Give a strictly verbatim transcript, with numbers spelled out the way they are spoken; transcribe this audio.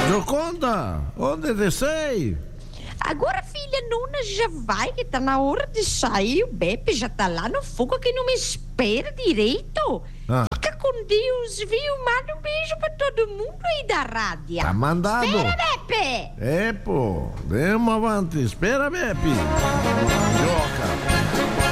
Gioconda, onde descei? Agora, filha Nuna, já vai, que tá na hora de sair. O Beppe já tá lá no fogo que não me espera direito. Ah. Fica com Deus, viu? Manda um beijo pra todo mundo aí da rádio. Tá mandado. Espera, Beppe! É, pô, demos avante. Espera, Beppe. Joca.